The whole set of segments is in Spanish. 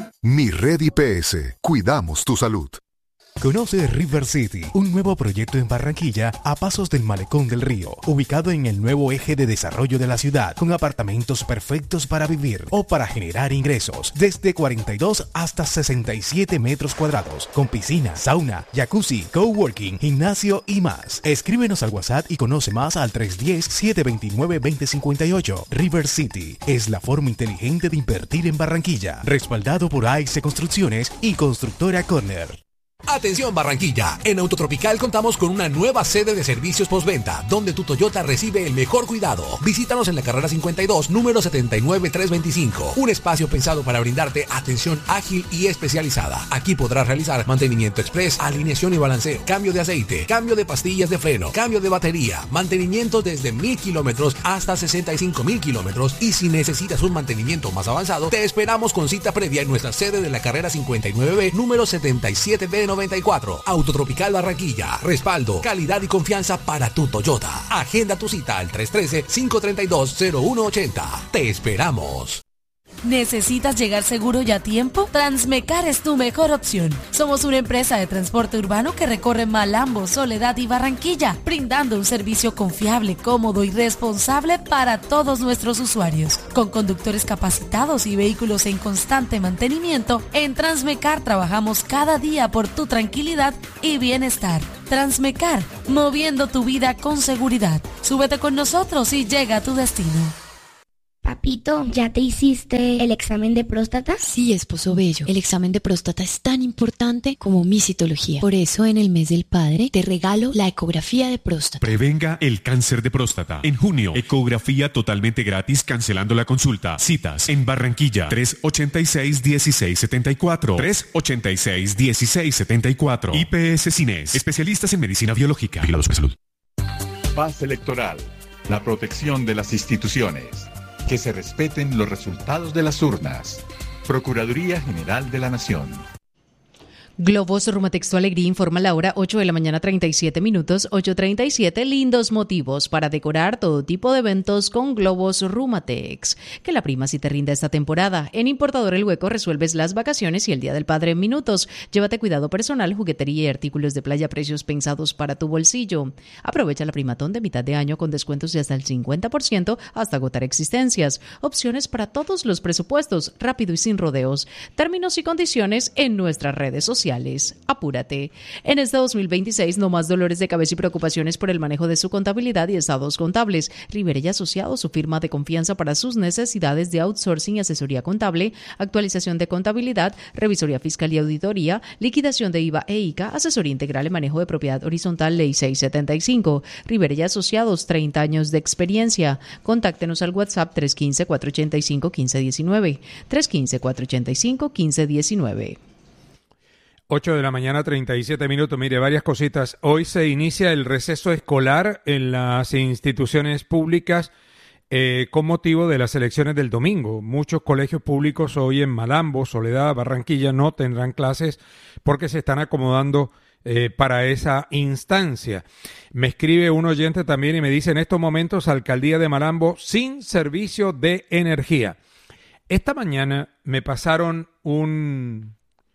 Mi Red IPS. Cuidamos tu salud. Conoce River City, un nuevo proyecto en Barranquilla a pasos del Malecón del Río, ubicado en el nuevo eje de desarrollo de la ciudad, con apartamentos perfectos para vivir o para generar ingresos, desde 42 hasta 67 metros cuadrados, con piscina, sauna, jacuzzi, coworking, gimnasio y más. Escríbenos al WhatsApp y conoce más al 310-729-2058. River City es la forma inteligente de invertir en Barranquilla, respaldado por AIC Construcciones y Constructora Corner. Atención Barranquilla, en Autotropical contamos con una nueva sede de servicios postventa, donde tu Toyota recibe el mejor cuidado. Visítanos en la carrera 52, número 79325, un espacio pensado para brindarte atención ágil y especializada. Aquí podrás realizar mantenimiento express, alineación y balanceo, cambio de aceite, cambio de pastillas de freno, cambio de batería, mantenimiento desde 1000 kilómetros hasta 65,000 kilómetros, y si necesitas un mantenimiento más avanzado, te esperamos con cita previa en nuestra sede de la carrera 59B, número 77B94. Autotropical Barranquilla. Respaldo, calidad y confianza para tu Toyota. Agenda tu cita al 313-532-0180. Te esperamos. ¿Necesitas llegar seguro y a tiempo? Transmecar es tu mejor opción. Somos una empresa de transporte urbano que recorre Malambo, Soledad y Barranquilla, brindando un servicio confiable, cómodo y responsable para todos nuestros usuarios. Con conductores capacitados y vehículos en constante mantenimiento, en Transmecar trabajamos cada día por tu tranquilidad y bienestar. Transmecar, moviendo tu vida con seguridad. Súbete con nosotros y llega a tu destino. Papito, ¿ya te hiciste el examen de próstata? Sí, esposo bello. El examen de próstata es tan importante como mi citología. Por eso, en el mes del padre, te regalo la ecografía de próstata. Prevenga el cáncer de próstata. En junio, ecografía totalmente gratis, cancelando la consulta. Citas en Barranquilla, 386-1674. 386-1674. IPS Cines, especialistas en medicina biológica. Vigilados por salud. Paz electoral. La protección de las instituciones. Que se respeten los resultados de las urnas. Procuraduría General de la Nación. Globos Rumatex Tu Alegría informa la hora 8 de la mañana 37 minutos, 8:37. Lindos motivos para decorar todo tipo de eventos con Globos Rumatex. Que la prima sí te rinda esta temporada. En Importador El Hueco resuelves las vacaciones y el Día del Padre en minutos. Llévate cuidado personal, juguetería y artículos de playa a precios pensados para tu bolsillo. Aprovecha la primatón de mitad de año con descuentos de hasta el 50% hasta agotar existencias. Opciones para todos los presupuestos, rápido y sin rodeos. Términos y condiciones en nuestras redes sociales. Apúrate. En este 2026, no más dolores de cabeza y preocupaciones por el manejo de su contabilidad y estados contables. Rivera y Asociados, su firma de confianza para sus necesidades de outsourcing y asesoría contable, actualización de contabilidad, revisoría fiscal y auditoría, liquidación de IVA e ICA, asesoría integral en manejo de propiedad horizontal, Ley 675. Rivera y Asociados, 30 años de experiencia. Contáctenos al WhatsApp 315-485-1519. 315-485-1519. 8 de la mañana, 37 minutos. Mire, varias cositas. Hoy se inicia el receso escolar en las instituciones públicas con motivo de las elecciones del domingo. Muchos colegios públicos hoy en Malambo, Soledad, Barranquilla no tendrán clases porque se están acomodando para esa instancia. Me escribe un oyente también y me dice: en estos momentos, Alcaldía de Malambo sin servicio de energía. Esta mañana me pasaron un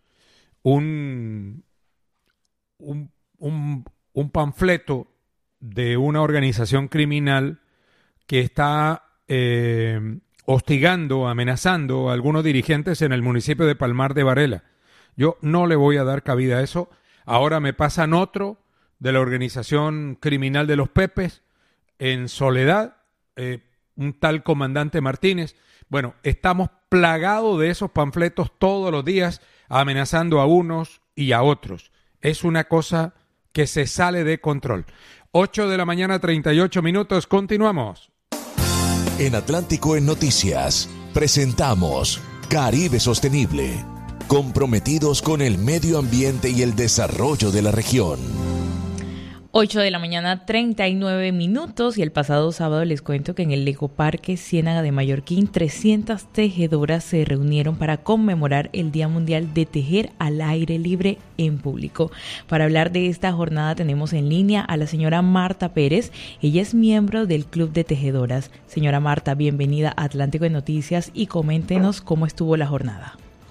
panfleto de una organización criminal que está hostigando, amenazando a algunos dirigentes en el municipio de Palmar de Varela. Yo no le voy a dar cabida a eso. Ahora me pasan otro de la organización criminal de los Pepes en Soledad, un tal comandante Martínez. Bueno, estamos plagados de esos panfletos todos los días, amenazando a unos y a otros. Es una cosa que se sale de control. 8 de la mañana, 38 minutos. Continuamos. En Atlántico en Noticias, presentamos Caribe Sostenible, comprometidos con el medio ambiente y el desarrollo de la región. 8 de la mañana, 39 minutos, y el pasado sábado les cuento que en el Ecoparque Ciénaga de Mallorquín 300 tejedoras se reunieron para conmemorar el Día Mundial de Tejer al Aire Libre en Público. Para hablar de esta jornada tenemos en línea a la señora Marta Pérez. Ella es miembro del Club de Tejedoras. Señora Marta, bienvenida a Atlántico en Noticias y coméntenos cómo estuvo la jornada.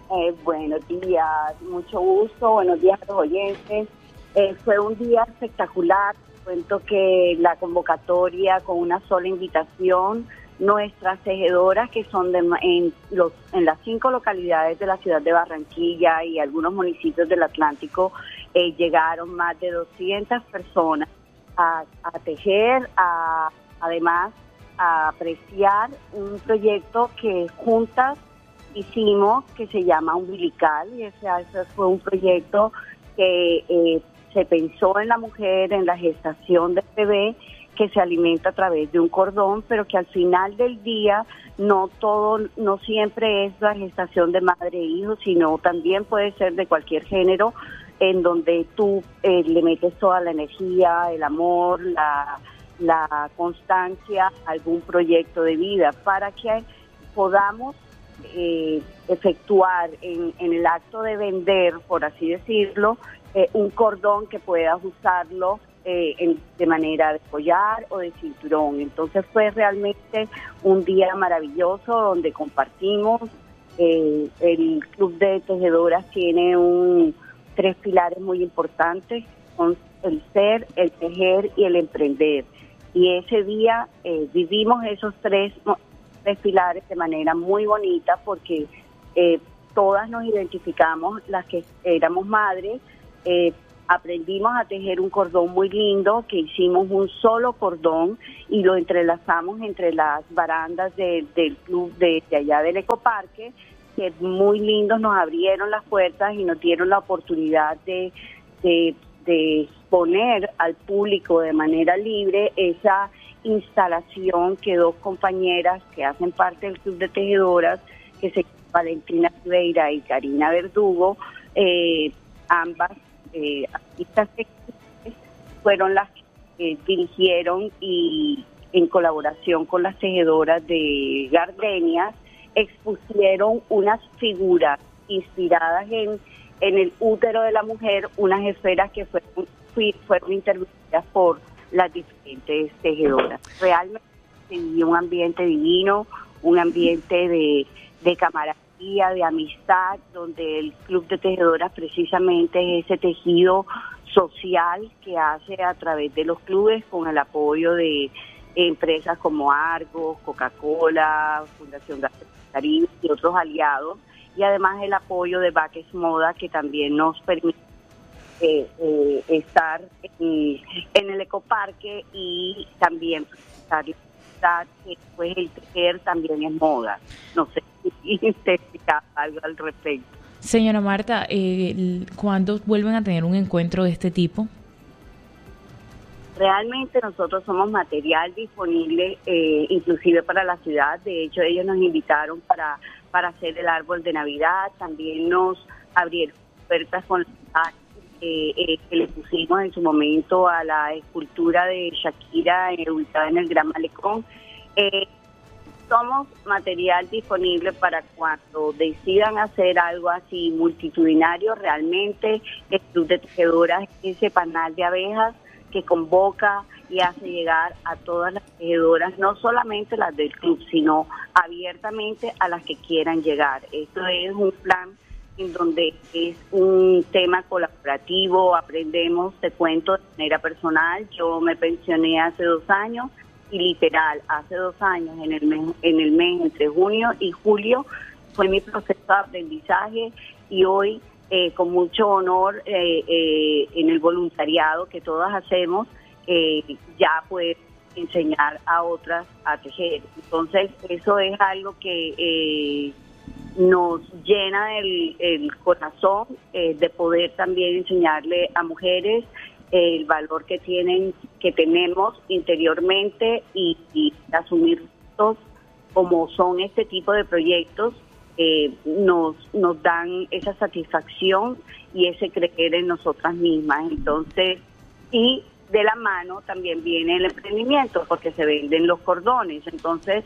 Buenos días, mucho gusto, buenos días a los oyentes. Fue un día espectacular. Cuento que la convocatoria con una sola invitación, nuestras tejedoras que son en las 5 localidades de la ciudad de Barranquilla y algunos municipios del Atlántico, llegaron más de 200 personas a tejer, además a apreciar un proyecto que juntas hicimos, que se llama Umbilical, y ese fue un proyecto que se pensó en la mujer, en la gestación del bebé, que se alimenta a través de un cordón, pero que al final del día no siempre es la gestación de madre e hijo, sino también puede ser de cualquier género, en donde tú le metes toda la energía, el amor, la constancia, algún proyecto de vida, para que podamos efectuar en el acto de vender, por así decirlo, un cordón que puedas usarlo de manera de collar o de cinturón. Entonces fue realmente un día maravilloso donde compartimos. El Club de Tejedoras tiene 3 pilares muy importantes, son el ser, el tejer y el emprender. Y ese día vivimos esos tres pilares de manera muy bonita, porque todas nos identificamos, las que éramos madres, aprendimos a tejer un cordón muy lindo, que hicimos un solo cordón y lo entrelazamos entre las barandas del club de allá del Ecoparque, que muy lindos, nos abrieron las puertas y nos dieron la oportunidad de exponer al público de manera libre esa instalación que 2 compañeras que hacen parte del Club de Tejedoras, que se llaman Valentina Ribeira y Karina Verdugo, ambas artistas textiles, fueron las que dirigieron y en colaboración con las tejedoras de Gardenias expusieron unas figuras inspiradas en el útero de la mujer, unas esferas que fueron intervenidas por las diferentes tejedoras. Realmente se vivió un ambiente divino, un ambiente de camaradería, de amistad, donde el Club de Tejedoras precisamente es ese tejido social que hace a través de los clubes, con el apoyo de empresas como Argos, Coca-Cola, Fundación Caribe y otros aliados, y además el apoyo de Baques Moda, que también nos permite estar en el Ecoparque y también que pues el tejer también es moda. No sé si te explica algo al respecto. Señora Marta, ¿cuándo vuelven a tener un encuentro de este tipo? Realmente nosotros somos material disponible inclusive para la ciudad. De hecho, ellos nos invitaron para hacer el árbol de Navidad. También nos abrieron puertas con la que le pusimos en su momento a la escultura de Shakira ubicada en el Gran Malecón. Somos material disponible para cuando decidan hacer algo así multitudinario. Realmente el Club de Tejedoras es ese panal de abejas que convoca y hace llegar a todas las tejedoras, no solamente las del club, sino abiertamente a las que quieran llegar. Esto es un plan en donde es un tema colaborativo, aprendemos, te cuento de manera personal. Yo me pensioné hace 2 años y literal, hace 2 años, en el mes entre junio y julio, fue mi proceso de aprendizaje, y hoy con mucho honor en el voluntariado que todas hacemos, ya puedo enseñar a otras a tejer. Entonces eso es algo que nos llena el corazón, de poder también enseñarle a mujeres el valor que tenemos interiormente, y asumir como son este tipo de proyectos. Nos dan esa satisfacción y ese creer en nosotras mismas. Entonces, y de la mano también viene el emprendimiento, porque se venden los cordones. Entonces,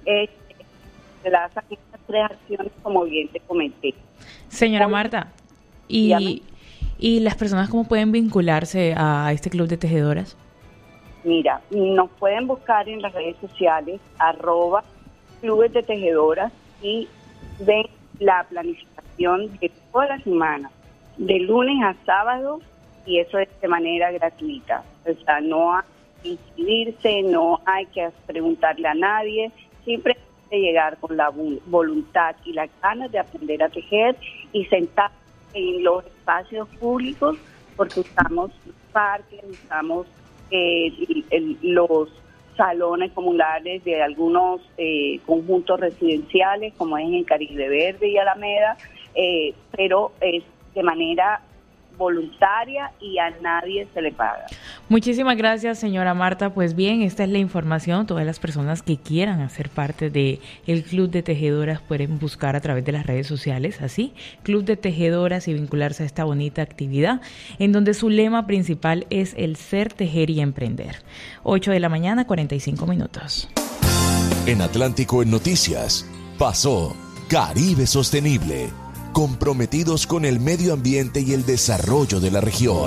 se lanzan estas 3 acciones, como bien te comenté. Señora Marta, ¿y las personas cómo pueden vincularse a este Club de Tejedoras? Mira, nos pueden buscar en las redes sociales @clubes de tejedoras, y ven la planificación inscripción de toda la semana, de lunes a sábado, y eso es de manera gratuita. O sea, no hay que inscribirse, no hay que preguntarle a nadie, siempre hay que llegar con la voluntad y las ganas de aprender a tejer y sentar en los espacios públicos, porque usamos parques, usamos los salones comunales de algunos conjuntos residenciales, como es en Caribe Verde y Alameda, pero es de manera voluntaria y a nadie se le paga. Muchísimas gracias, señora Marta. Pues bien, esta es la información. Todas las personas que quieran hacer parte de el Club de Tejedoras pueden buscar a través de las redes sociales, así, Club de Tejedoras, y vincularse a esta bonita actividad, en donde su lema principal es el ser, tejer y emprender. 8 de la mañana, 45 minutos. En Atlántico en Noticias, pasó Caribe Sostenible, comprometidos con el medio ambiente y el desarrollo de la región.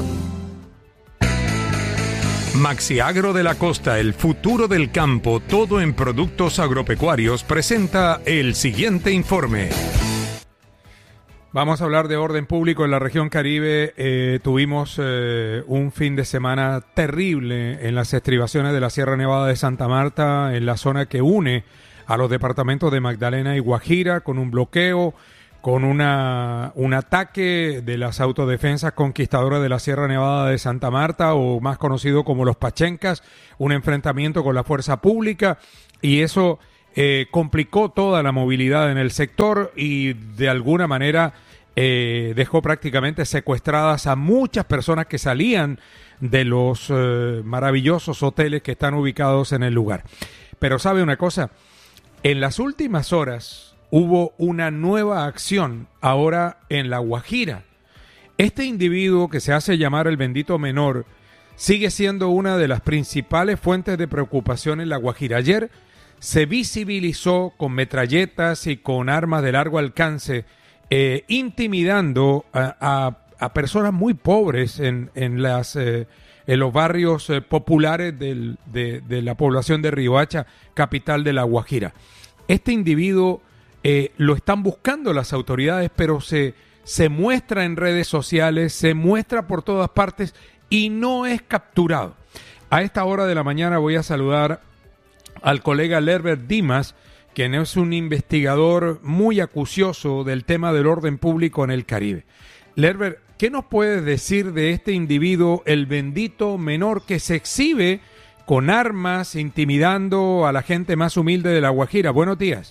Maxiagro de la Costa, el futuro del campo, todo en productos agropecuarios, presenta el siguiente informe. Vamos a hablar de orden público en la región Caribe. Tuvimos un fin de semana terrible en las estribaciones de la Sierra Nevada de Santa Marta, en la zona que une a los departamentos de Magdalena y Guajira, con un bloqueo, con un ataque de las autodefensas conquistadoras de la Sierra Nevada de Santa Marta, o más conocido como los Pachencas, un enfrentamiento con la fuerza pública, y eso complicó toda la movilidad en el sector y de alguna manera dejó prácticamente secuestradas a muchas personas que salían de los maravillosos hoteles que están ubicados en el lugar. Pero ¿sabe una cosa? En las últimas horas hubo una nueva acción ahora en La Guajira. Este individuo, que se hace llamar el Bendito Menor, sigue siendo una de las principales fuentes de preocupación en La Guajira. Ayer se visibilizó con metralletas y con armas de largo alcance, intimidando a personas muy pobres en los barrios populares de la población de Riohacha, capital de La Guajira. Este individuo lo están buscando las autoridades, pero se muestra en redes sociales, se muestra por todas partes y no es capturado. A esta hora de la mañana voy a saludar al colega Lerbert Dimas, quien es un investigador muy acucioso del tema del orden público en el Caribe. Lerbert, ¿qué nos puedes decir de este individuo, el Bendito Menor, que se exhibe con armas, intimidando a la gente más humilde de La Guajira? Buenos días.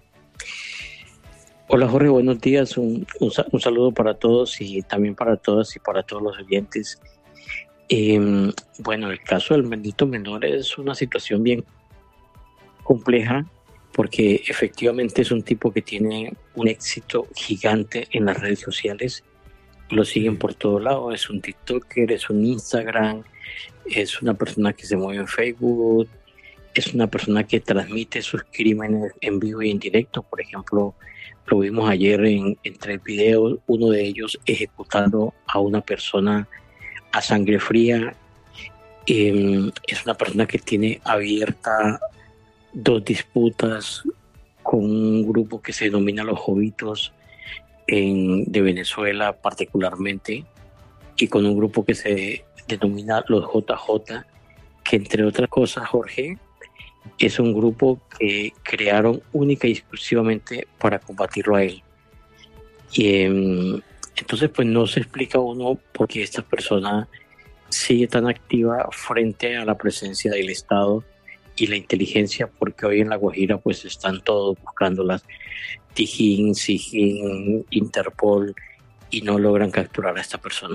Hola Jorge, buenos días, un saludo para todos y también para todas y para todos los oyentes. Bueno, el caso del Bendito Menor es una situación bien compleja, porque efectivamente es un tipo que tiene un éxito gigante en las redes sociales, lo siguen por todos lados, es un TikToker, es un Instagram, es una persona que se mueve en Facebook, es una persona que transmite sus crímenes en vivo y en directo. Por ejemplo, lo vimos ayer en 3 videos, uno de ellos ejecutando a una persona a sangre fría. Es una persona que tiene abierta 2 disputas con un grupo que se denomina los Jovitos de Venezuela particularmente, y con un grupo que se denomina los JJ, que entre otras cosas, Jorge, es un grupo que crearon única y exclusivamente para combatirlo a él. Y entonces pues no se explica uno por qué esta persona sigue tan activa frente a la presencia del Estado y la inteligencia, porque hoy en La Guajira pues están todos buscándolas, Tijín, Sijín, Interpol, y no logran capturar a esta persona.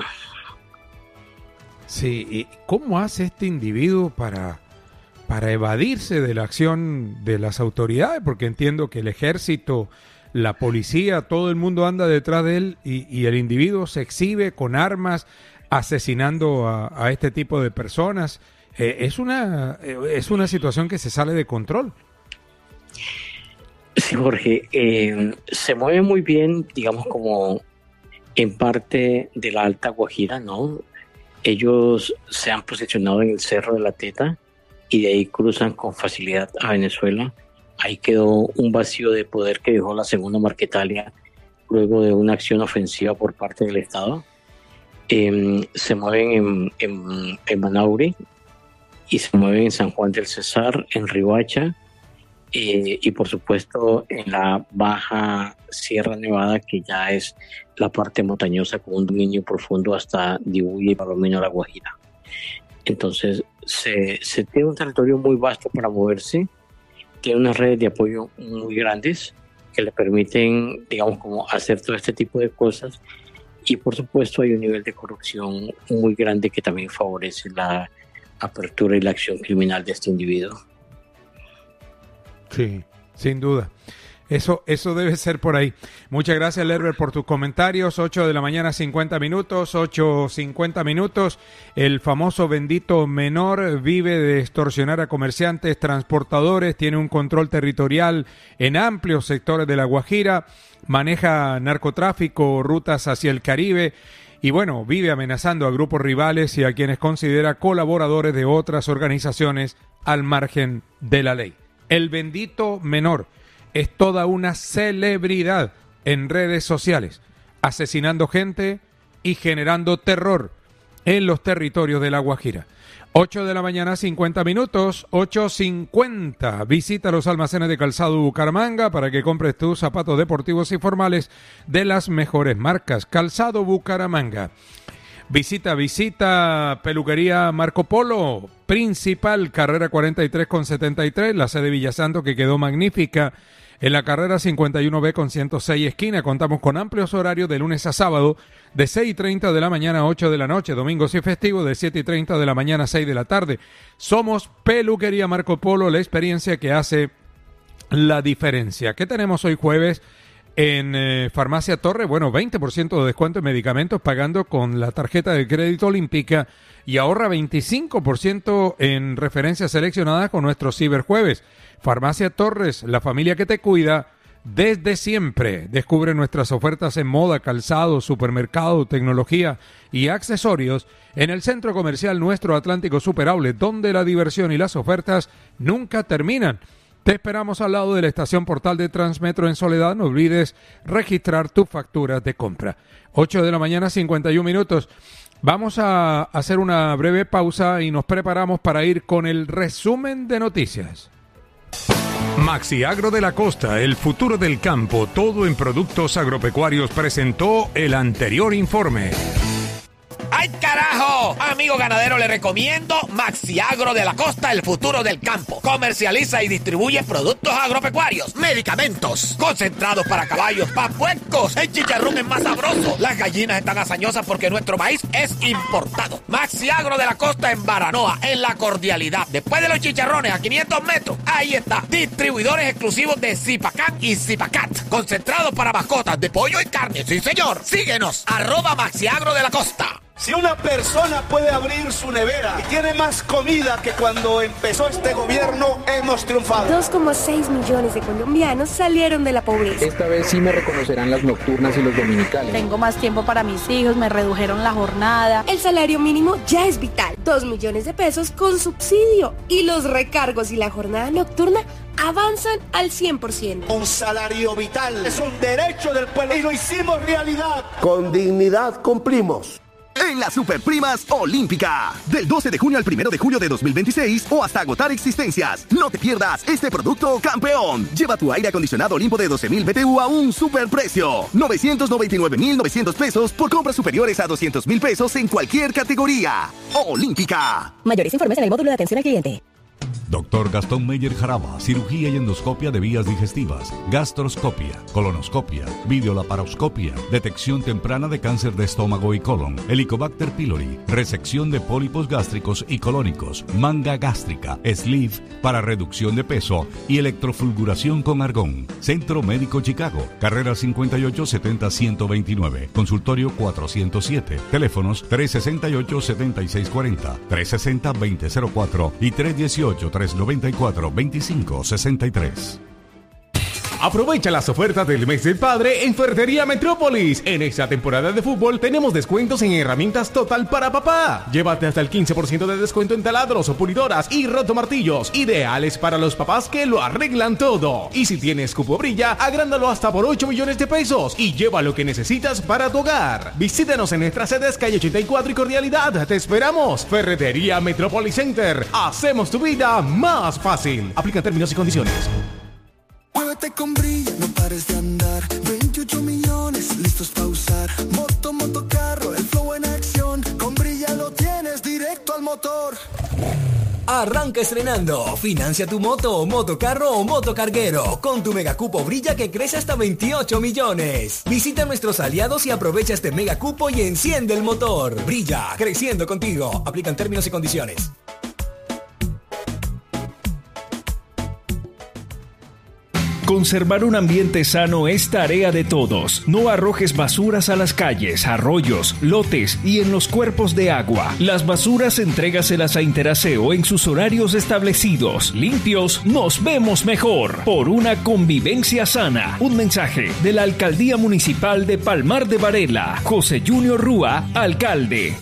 Sí, ¿y cómo hace este individuo para evadirse de la acción de las autoridades? Porque entiendo que el ejército, la policía, todo el mundo anda detrás de él, y el individuo se exhibe con armas, asesinando a este tipo de personas. Es una situación que se sale de control. Sí, Jorge, se mueve muy bien, digamos, como en parte de la Alta Guajira, ¿no? Ellos se han posicionado en el Cerro de la Teta y de ahí cruzan con facilidad a Venezuela. Ahí quedó un vacío de poder que dejó la segunda Marquetalia luego de una acción ofensiva por parte del Estado. Se mueven en Manaure y se mueven en San Juan del Cesar, en Riohacha, y por supuesto en la Baja Sierra Nevada, que ya es la parte montañosa con un dominio profundo hasta Dibuya y Palomino, La Guajira. Entonces se tiene un territorio muy vasto para moverse, tiene unas redes de apoyo muy grandes que le permiten, digamos, como hacer todo este tipo de cosas, y por supuesto hay un nivel de corrupción muy grande que también favorece la apertura y la acción criminal de este individuo. Sí, sin duda. Eso debe ser por ahí. Muchas gracias, Lerber, por tus comentarios. 8 de la mañana, 50 minutos, 8:50 minutos. El famoso bendito menor vive de extorsionar a comerciantes, transportadores, tiene un control territorial en amplios sectores de La Guajira, maneja narcotráfico, rutas hacia el Caribe y bueno, vive amenazando a grupos rivales y a quienes considera colaboradores de otras organizaciones al margen de la ley. El bendito menor es toda una celebridad en redes sociales, asesinando gente y generando terror en los territorios de La Guajira. 8 de la mañana, 50 minutos, 8:50. Visita los almacenes de calzado Bucaramanga para que compres tus zapatos deportivos y formales de las mejores marcas. Calzado Bucaramanga. Visita Peluquería Marco Polo, principal, carrera 43 con 73, la sede Villasanto, que quedó magnífica. En la carrera 51B con 106 esquina, contamos con amplios horarios de lunes a sábado, de 6:30 de la mañana a 8 de la noche, domingos y festivos de 7:30 de la mañana a 6 de la tarde. Somos Peluquería Marco Polo, la experiencia que hace la diferencia. ¿Qué tenemos hoy jueves? En Farmacia Torre, bueno, 20% de descuento en medicamentos pagando con la tarjeta de crédito olímpica y ahorra 25% en referencias seleccionadas con nuestro Ciberjueves. Farmacia Torres, la familia que te cuida desde siempre. Descubre nuestras ofertas en moda, calzado, supermercado, tecnología y accesorios en el centro comercial Nuestro Atlántico Super Outlet, donde la diversión y las ofertas nunca terminan. Te esperamos al lado de la estación Portal de Transmetro en Soledad. No olvides registrar tu factura de compra. 8 de la mañana, 51 minutos. Vamos a hacer una breve pausa y nos preparamos para ir con el resumen de noticias. Maxiagro de la Costa, el futuro del campo, todo en productos agropecuarios, presentó el anterior informe. ¡Ay, carajo! Amigo ganadero, le recomiendo Maxiagro de la Costa, el futuro del campo. Comercializa y distribuye productos agropecuarios, medicamentos, concentrados para caballos, para puercos. El chicharrón es más sabroso. Las gallinas están hazañosas porque nuestro maíz es importado. Maxiagro de la Costa en Baranoa, en La Cordialidad. Después de los chicharrones, a 500 metros, ahí está. Distribuidores exclusivos de Zipacán y Zipacat. Concentrados para mascotas de pollo y carne. Sí, señor. Síguenos, @Maxiagro de la Costa. Si una persona puede abrir su nevera y tiene más comida que cuando empezó este gobierno, hemos triunfado. 2,6 millones de colombianos salieron de la pobreza. Esta vez sí me reconocerán las nocturnas y los dominicales. Tengo más tiempo para mis hijos, me redujeron la jornada. El salario mínimo ya es vital. 2 millones de pesos con subsidio. Y los recargos y la jornada nocturna avanzan al 100%. Un salario vital es un derecho del pueblo y lo hicimos realidad. Con dignidad cumplimos. En las Superprimas Olímpica, del 12 de junio al 1 de julio de 2026 o hasta agotar existencias. No te pierdas este producto campeón. Lleva tu aire acondicionado Olimpo de 12,000 BTU a un superprecio. 999,900 pesos por compras superiores a 200,000 pesos en cualquier categoría. Olímpica. Mayores informes en el módulo de atención al cliente. Dr. Gastón Meyer Jaraba, cirugía y endoscopia de vías digestivas, gastroscopia, colonoscopia, videolaparoscopia, detección temprana de cáncer de estómago y colon, Helicobacter pylori, resección de pólipos gástricos y colónicos, manga gástrica, sleeve para reducción de peso y electrofulguración con argón. Centro Médico Chicago, carrera 5870-129, consultorio 407, teléfonos 368-7640, 360-2004 y 318-394-2563. Aprovecha las ofertas del mes del padre en Ferretería Metrópolis. En esta temporada de fútbol tenemos descuentos en herramientas total para papá. Llévate hasta el 15% de descuento en taladros, pulidoras y rotomartillos, ideales para los papás que lo arreglan todo. Y si tienes cupo Brilla, agrándalo hasta por 8 millones de pesos y lleva lo que necesitas para tu hogar. Visítanos en nuestras sedes calle 84 y Cordialidad. Te esperamos. Ferretería Metrópolis Center. Hacemos tu vida más fácil. Aplican términos y condiciones. Muévete con Brilla, no pares de andar. 28 millones listos para usar. Moto, carro, el flow en acción. Con Brilla lo tienes directo al motor. Arranca estrenando. Financia tu moto, motocarro o motocarguero con tu megacupo Brilla que crece hasta 28 millones. Visita a nuestros aliados y aprovecha este megacupo y enciende el motor. Brilla, creciendo contigo. Aplican términos y condiciones. Conservar un ambiente sano es tarea de todos. No arrojes basuras a las calles, arroyos, lotes y en los cuerpos de agua. Las basuras entrégaselas a Interaseo en sus horarios establecidos. Limpios, nos vemos mejor. Por una convivencia sana. Un mensaje de la Alcaldía Municipal de Palmar de Varela. José Junior Rúa, alcalde.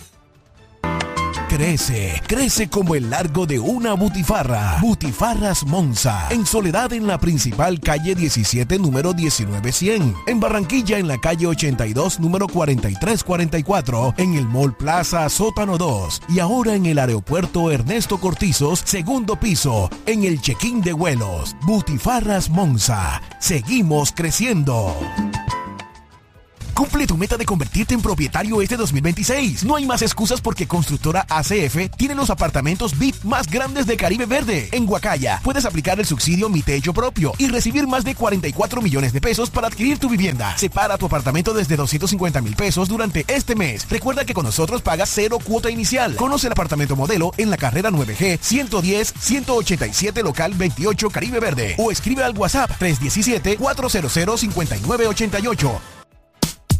Crece como el largo de una butifarra. Butifarras Monza. En Soledad, en la principal calle 17, número 19100. En Barranquilla, en la calle 82, número 4344. En el Mall Plaza, sótano 2. Y ahora en el aeropuerto Ernesto Cortizos, segundo piso. En el check-in de vuelos. Butifarras Monza. Seguimos creciendo. Cumple tu meta de convertirte en propietario este 2026. No hay más excusas porque Constructora ACF tiene los apartamentos VIP más grandes de Caribe Verde. En Guacaya puedes aplicar el subsidio Mi Techo Propio y recibir más de 44 millones de pesos para adquirir tu vivienda. Separa tu apartamento desde 250,000 pesos durante este mes. Recuerda que con nosotros pagas 0 cuota inicial. Conoce el apartamento modelo en la carrera 9G 110-187 local 28 Caribe Verde o escribe al WhatsApp 317-400-5988.